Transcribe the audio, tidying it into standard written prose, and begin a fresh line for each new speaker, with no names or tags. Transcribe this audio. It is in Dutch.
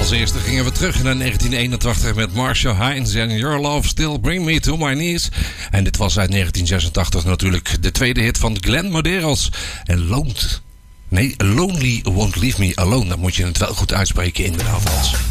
Als eerste gingen we terug naar 1981 met Marcia Hines en Your Love Still Bring Me To My Knees. En dit was uit 1986 natuurlijk de tweede hit van Glenn Medeiros. En Lonely Won't Leave Me Alone. Dat moet je het wel goed uitspreken inderdaad, Hans.